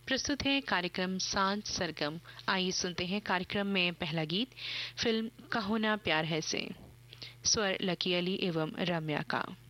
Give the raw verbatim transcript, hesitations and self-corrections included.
प्रस्तुत है कार्यक्रम सांझ सरगम। आइए सुनते हैं कार्यक्रम में पहला गीत फिल्म कहो ना प्यार है से, स्वर लकी अली एवं रम्या का।